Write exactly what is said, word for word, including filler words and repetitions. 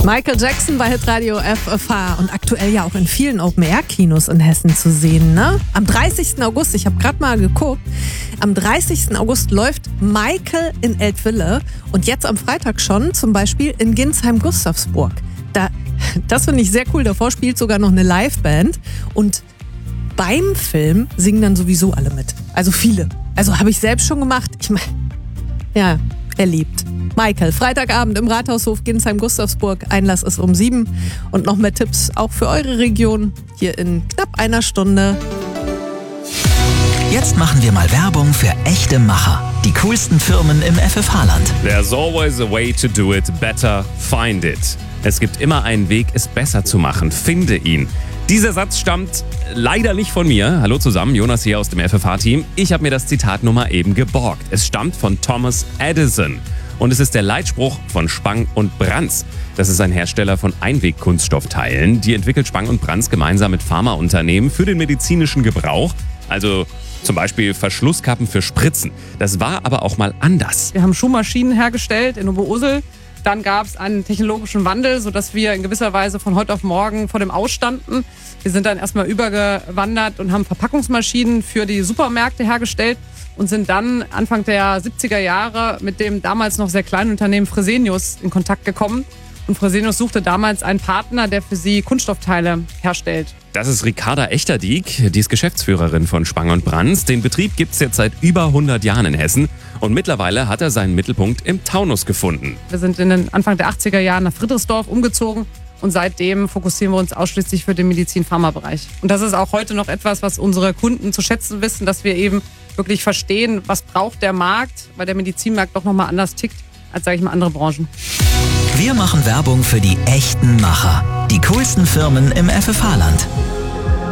Michael Jackson bei Hitradio F F H und aktuell ja auch in vielen Open-Air-Kinos in Hessen zu sehen. Ne? Am dreißigsten August, ich habe gerade mal geguckt, am dreißigsten August läuft Michael in Eltville und jetzt am Freitag schon zum Beispiel in Ginsheim-Gustavsburg. Da, das finde ich sehr cool, davor spielt sogar noch eine Liveband und beim Film singen dann sowieso alle mit. Also viele. Also habe ich selbst schon gemacht. Ich meine, ja, erlebt. Michael, Freitagabend im Rathaushof Ginsheim-Gustavsburg. Einlass ist um sieben. Und noch mehr Tipps auch für eure Region hier in knapp einer Stunde. Jetzt machen wir mal Werbung für echte Macher. Die coolsten Firmen im F F H-Land. There's always a way to do it. Better find it. Es gibt immer einen Weg, es besser zu machen. Finde ihn. Dieser Satz stammt leider nicht von mir. Hallo zusammen, Jonas hier aus dem F F H-Team. Ich habe mir das Zitat nur mal eben geborgt. Es stammt von Thomas Edison. Und es ist der Leitspruch von Spang und Brands. Das ist ein Hersteller von Einwegkunststoffteilen. Die entwickelt Spang und Brands gemeinsam mit Pharmaunternehmen für den medizinischen Gebrauch. Also zum Beispiel Verschlusskappen für Spritzen. Das war aber auch mal anders. Wir haben Schuhmaschinen hergestellt in Oberursel. Dann gab es einen technologischen Wandel, sodass wir in gewisser Weise von heute auf morgen vor dem Ausstanden. Wir sind dann erstmal übergewandert und haben Verpackungsmaschinen für die Supermärkte hergestellt und sind dann Anfang der siebziger Jahre mit dem damals noch sehr kleinen Unternehmen Fresenius in Kontakt gekommen. Und Fresenius suchte damals einen Partner, der für sie Kunststoffteile herstellt. Das ist Ricarda Echterdieck, die ist Geschäftsführerin von Spang und Brands. Den Betrieb gibt es jetzt seit über hundert Jahren in Hessen und mittlerweile hat er seinen Mittelpunkt im Taunus gefunden. Wir sind in den Anfang der achtziger Jahre nach Friedrichsdorf umgezogen und seitdem fokussieren wir uns ausschließlich für den Medizin-Pharma-Bereich. Und das ist auch heute noch etwas, was unsere Kunden zu schätzen wissen, dass wir eben wirklich verstehen, was braucht der Markt, weil der Medizinmarkt doch nochmal anders tickt als, sage ich mal, andere Branchen. Wir machen Werbung für die echten Macher. Die coolsten Firmen im F F H-Land.